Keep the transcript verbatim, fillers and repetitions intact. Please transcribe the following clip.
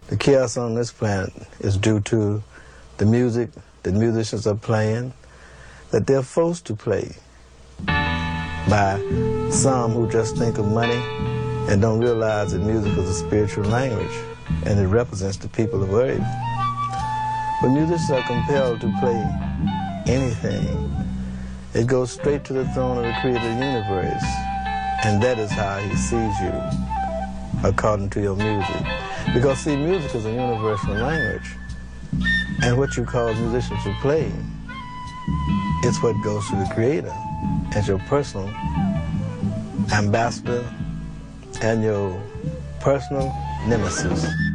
The chaos on this planet is due to the music that musicians are playing, that they're forced to play by some who just think of money and don't realize that music is a spiritual language and it represents the people of Earth. When musicians are compelled to play anything, it goes straight to the throne of the creator of the universe, and that is how he sees you, according to your music. Because, see, music is a universal language, and what you cause musicians to play, it's what goes to the creator as your personal ambassador and your personal nemesis.